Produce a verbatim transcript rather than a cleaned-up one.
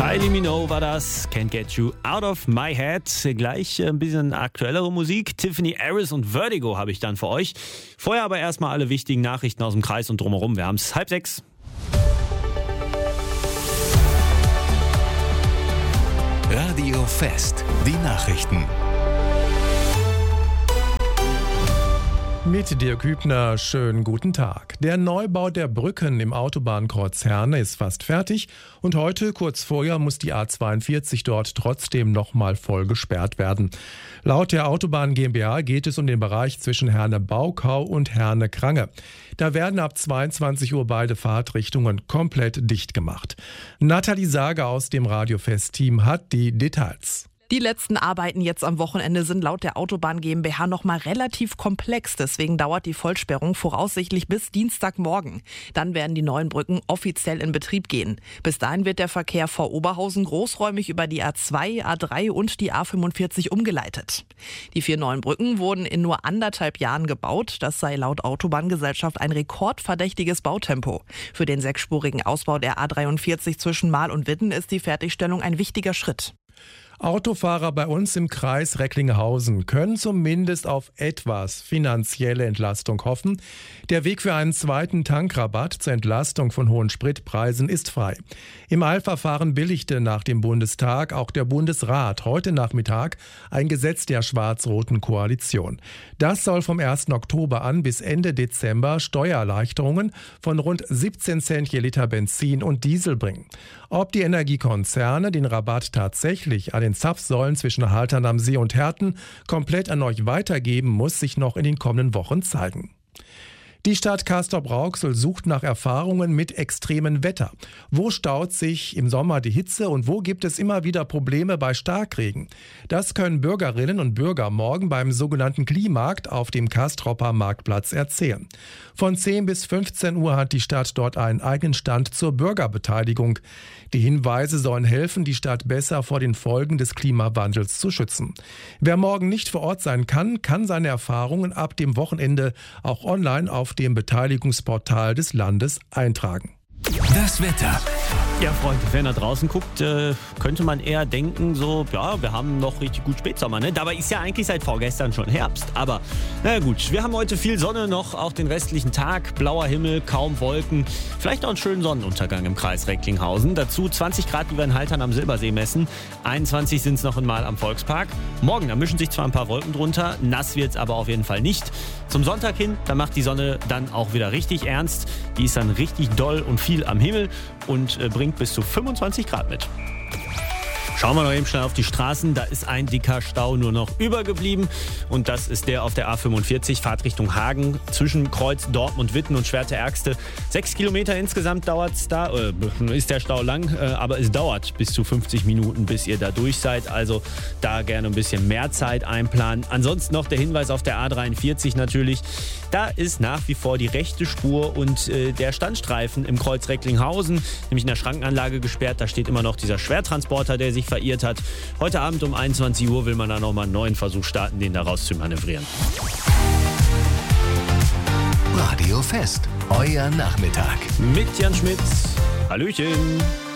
Kylie Minogue war das. Can't Get You Out of My Head. Gleich ein bisschen aktuellere Musik. Tiffany Harris und Vertigo habe ich dann für euch. Vorher aber erstmal alle wichtigen Nachrichten aus dem Kreis und drumherum. Wir haben es halb sechs. Radio Fest. Die Nachrichten. Mit Dirk Hübner, schönen guten Tag. Der Neubau der Brücken im Autobahnkreuz Herne ist fast fertig und heute, kurz vorher, muss die A zweiundvierzig dort trotzdem nochmal voll gesperrt werden. Laut der Autobahn GmbH geht es um den Bereich zwischen Herne-Baukau und Herne-Krange. Da werden ab zweiundzwanzig Uhr beide Fahrtrichtungen komplett dicht gemacht. Nathalie Sager aus dem Radio-Fest-Team hat die Details. Die letzten Arbeiten jetzt am Wochenende sind laut der Autobahn GmbH nochmal relativ komplex. Deswegen dauert die Vollsperrung voraussichtlich bis Dienstagmorgen. Dann werden die neuen Brücken offiziell in Betrieb gehen. Bis dahin wird der Verkehr vor Oberhausen großräumig über die A zwei, A drei und die A fünfundvierzig umgeleitet. Die vier neuen Brücken wurden in nur anderthalb Jahren gebaut. Das sei laut Autobahngesellschaft ein rekordverdächtiges Bautempo. Für den sechsspurigen Ausbau der A dreiundvierzig zwischen Mahl und Witten ist die Fertigstellung ein wichtiger Schritt. Autofahrer bei uns im Kreis Recklinghausen können zumindest auf etwas finanzielle Entlastung hoffen. Der Weg für einen zweiten Tankrabatt zur Entlastung von hohen Spritpreisen ist frei. Im Eilverfahren billigte nach dem Bundestag auch der Bundesrat heute Nachmittag ein Gesetz der schwarz-roten Koalition. Das soll vom ersten Oktober an bis Ende Dezember Steuererleichterungen von rund siebzehn Cent je Liter Benzin und Diesel bringen. Ob die Energiekonzerne den Rabatt tatsächlich an den Zapfsäulen zwischen Haltern am See und Herten komplett an euch weitergeben, muss sich noch in den kommenden Wochen zeigen. Die Stadt Castrop-Rauxel sucht nach Erfahrungen mit extremem Wetter. Wo staut sich im Sommer die Hitze und wo gibt es immer wieder Probleme bei Starkregen? Das können Bürgerinnen und Bürger morgen beim sogenannten Klimarkt auf dem Castropper Marktplatz erzählen. Von zehn bis fünfzehn Uhr hat die Stadt dort einen eigenen Stand zur Bürgerbeteiligung. Die Hinweise sollen helfen, die Stadt besser vor den Folgen des Klimawandels zu schützen. Wer morgen nicht vor Ort sein kann, kann seine Erfahrungen ab dem Wochenende auch online auf dem Beteiligungsportal des Landes eintragen. Das Wetter. Ja, Freunde, wenn er draußen guckt, äh, könnte man eher denken, so, ja, wir haben noch richtig gut Spätsommer, ne? Dabei ist ja eigentlich seit vorgestern schon Herbst. Aber, na gut, wir haben heute viel Sonne noch, auch den restlichen Tag. Blauer Himmel, kaum Wolken. Vielleicht noch einen schönen Sonnenuntergang im Kreis Recklinghausen. Dazu zwanzig Grad, wie wir in Haltern am Silbersee messen. einundzwanzig sind es noch einmal am Volkspark. Morgen, da mischen sich zwar ein paar Wolken drunter, nass wird es aber auf jeden Fall nicht. Zum Sonntag hin, da macht die Sonne dann auch wieder richtig ernst. Die ist dann richtig doll und viel am Himmel und äh, bringt bis zu fünfundzwanzig Grad mit. Schauen wir noch eben schnell auf die Straßen. Da ist ein dicker Stau nur noch übergeblieben. Und das ist der auf der A fünfundvierzig, Fahrtrichtung Hagen, zwischen Kreuz Dortmund, Witten und Schwerte-Ärgste. Sechs Kilometer insgesamt dauert's da, äh, ist der Stau lang, äh, aber es dauert bis zu fünfzig Minuten, bis ihr da durch seid. Also da gerne ein bisschen mehr Zeit einplanen. Ansonsten noch der Hinweis auf der A dreiundvierzig natürlich. Da ist nach wie vor die rechte Spur und äh, der Standstreifen im Kreuz Recklinghausen, nämlich in der Schrankenanlage gesperrt. Da steht immer noch dieser Schwertransporter, der sich verirrt hat. Heute Abend um einundzwanzig Uhr will man da nochmal einen neuen Versuch starten, den da raus zu manövrieren. Radio Fest, euer Nachmittag. Mit Jan Schmitz. Hallöchen.